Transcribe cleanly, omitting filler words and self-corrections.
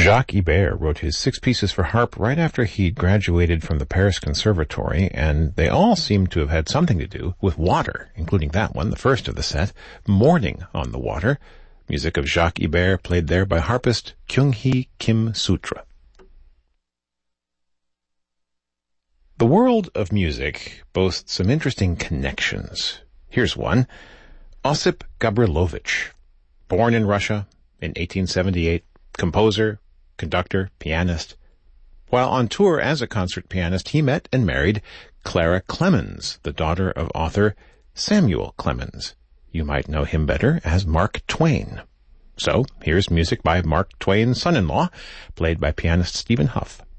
Jacques Ibert wrote his 6 pieces for harp right after he graduated from the Paris Conservatory, and they all seem to have had something to do with water, including that one, the first of the set, Morning on the Water, music of Jacques Ibert played there by harpist Kyung-hee Kim Sutra. The world of music boasts some interesting connections. Here's one. Osip Gabrilovich, born in Russia in 1878, composer, conductor, pianist. While on tour as a concert pianist, he met and married Clara Clemens, the daughter of author Samuel Clemens. You might know him better as Mark Twain. So, here's music by Mark Twain's son-in-law, played by pianist Stephen Huff.